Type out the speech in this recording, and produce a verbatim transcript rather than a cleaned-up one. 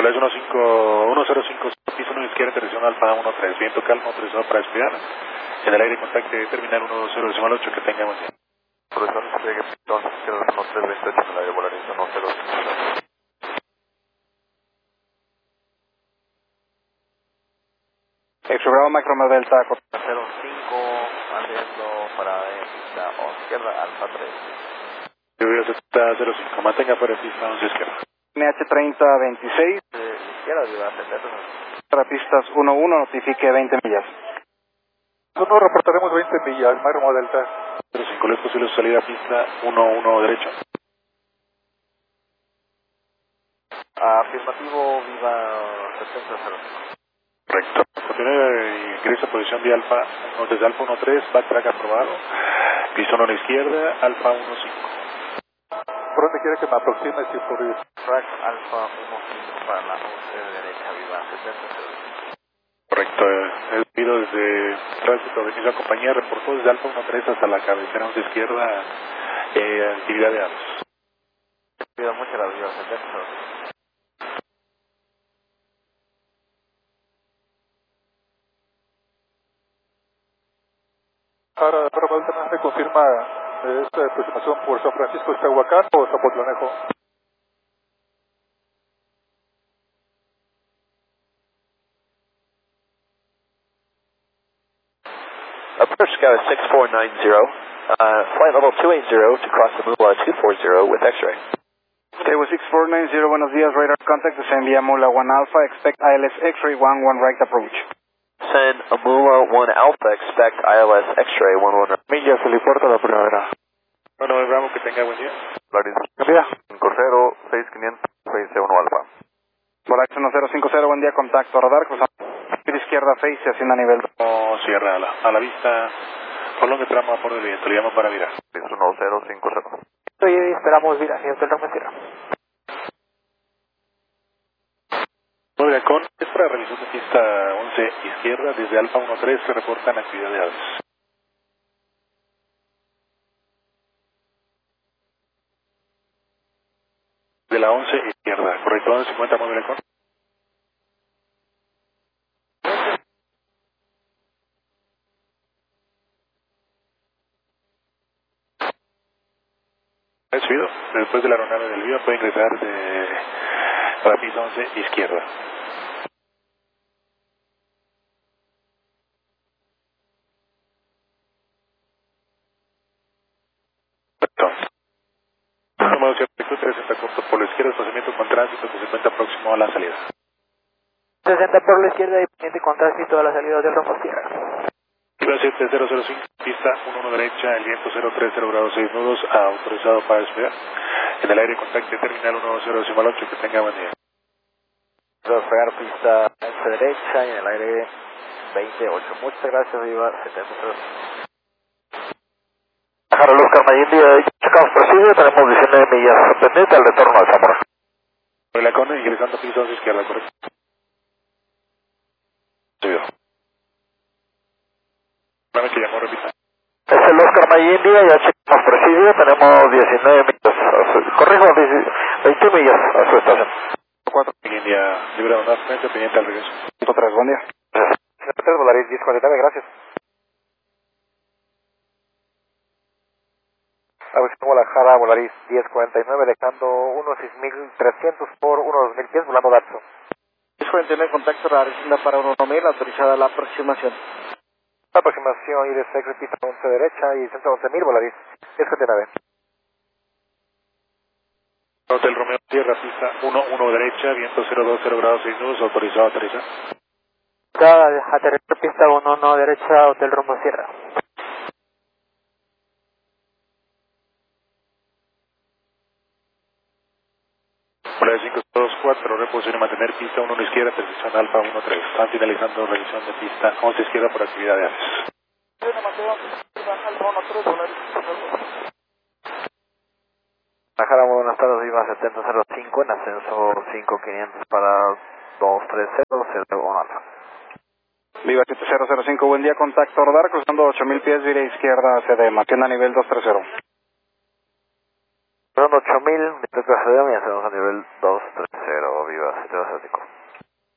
Volaris uno cinco uno cero cinco, piso uno izquierda, aterrización Alfa uno tres, viento calmo, autorizado para despegar. En el aire contacte terminal uno cero decimal ocho, que tenga buen día. Profesor, despegue pitón, izquierda uno tres veintiocho en el aire Volaris uno cero cinco. Exogrado Macro Delta, cero cinco, abriendo para pista once izquierda, Alfa tres. Lluvia setenta cero cinco, mantenga fuera de pista once izquierda. N H treinta veintiséis, Eh, izquierda, Viva setenta. para pistas uno uno, notifique veinte millas. Nosotros reportaremos veinte millas, Macro Delta. cero cinco, ¿es posible su salida a pista uno uno derecho? Afirmativo, Viva setenta cero cinco. Correcto. Continúe, ingresa a posición de Alfa, uno desde Alfa uno tres, backtrack aprobado. Pistón a la izquierda, Alfa uno cinco. ¿Por dónde quiere que me aproxime, si por ir? Track Alfa uno cinco para la once de derecha, Viva setenta cero cinco. Correcto. El pido desde tránsito de misma compañía reportó desde Alfa uno tres hasta la cabecera once izquierda, eh, actividad de aves. Viva muchas gracias, Viva setenta cero cinco. Ahora, pero Delta, ¿me confirma eh, esta aproximación por San Francisco de Tehuacán o Zapotlanejo? Approach Scout six four nine zero, uh, flight level two eighty to cross the Moola two forty with X-ray. Tewa six four nine zero, buenos días, radar contact, descend via Mula one Alpha, expect I L S X-ray one one right approach. Send Amula one Alpha, expect I L S X-ray one one. Millas, helipuerto la primavera. Bueno, Bravo, que tenga buen día. Volaris Gracias. cinco cero, seis quinientos, seis uno Alfa. Volaris uno cero cinco cero, buen día, contacto radar, cruzando izquierda face y haciendo a nivel. No, cierra a la, a la vista, prolongue tramo a por del viento, le llamo para virar. uno cero cinco cero. Estoy, esperamos viraje, Hotel Roma Sierra. nueve con, es para realizar de pista once izquierda, desde Alfa uno tres se reportan actividad de aves. De la once izquierda, correcto, ¿dónde se encuentra nueve con? Recibido, después de la aeronave del Viva puede ingresar de la pista once izquierda. Perfecto. Número cierto, sesenta corto por la izquierda, desplazamiento con tránsito que se encuentra próximo a la salida. sesenta por la izquierda y pendiente con tránsito a la salida del Roma Sierra. Viva siete cero cero cinco, pista uno uno derecha, el viento cero tres cero grados seis nudos, autorizado para despegar. En el aire contacte terminal uno cero decimal ocho, que tenga buen día. Despegar pista once derecha y en el aire veintiocho. Muchas gracias, Viva setenta cero cinco. Harold Oscar Mayindi, checamos presidio, tenemos diecinueve millas pendiente al retorno al Zamora. La Cone, ingresando a pista once izquierda, correcto. Recibido. Dame que llamó, repita. Es el Oscar Mayindi, ya checamos presidio, tenemos diecinueve millas, a su, corrijo, veinte millas a su estación. cuatro, India, libre de frente, pendiente al regreso. Punto tres, buen día. tres Volaris diez cuarenta y nueve, gracias. Aviación Guadalajara, Volaris diez cuarenta y nueve, dejando unos seis mil trescientos por unos dos mil pies, volando Datsun. diez cuarenta y nueve, contacto radar, isla para uno mil, autorizada la aproximación. Aproximación I D S X, pista once derecha y ciento once mil, Volaris diez cuarenta y nueve. Hotel Romeo Sierra, pista uno uno derecha, viento cero dos cero grados seis nudos, autorizado a aterrizar. Aterrizar pista uno uno derecha, Hotel Roma Sierra. Volaris cinco dos cuatro, reposición y mantener pista uno izquierda, aterrización Alfa uno tres. Están finalizando revisión de pista once izquierda por actividad de aves. Guadalajara, muy buenas tardes, Viva setenta cero cinco, en ascenso cinco quinientos para dos tres cero cero Alfa. Viva siete cero cero cinco, buen día, contacto radar, cruzando ocho mil pies, vía izquierda, C D, mantiene a nivel dos tres cero. Son ocho mil, mientras que se debe y hacemos a nivel dos tres cero, Viva setenta cero cinco.